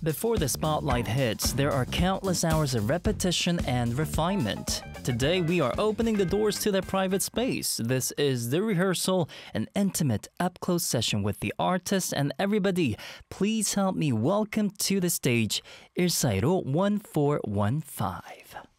Before the spotlight hits, there are countless hours of repetition and refinement. Today, we are opening the doors to their private space. This is The Rehearsal, an intimate, up-close session with the artist and everybody. Please help me welcome to the stage, Irsairo 1415.